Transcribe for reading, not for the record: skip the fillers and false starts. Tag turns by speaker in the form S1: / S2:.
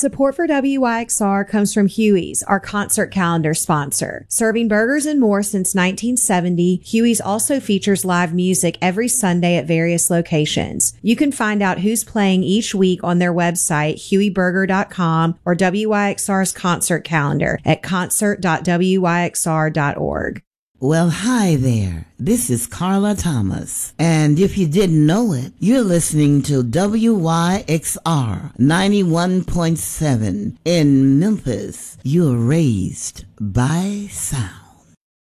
S1: Support for WYXR comes from Huey's, our concert calendar sponsor. Serving burgers and more since 1970, Huey's also features live music every Sunday at various locations. You can find out who's playing each week on their website, hueyburger.com, or WYXR's concert calendar at concert.wyxr.org.
S2: Well, hi there. This is Carla Thomas. And if you didn't know it, you're listening to WYXR 91.7 in Memphis. You're raised by sound.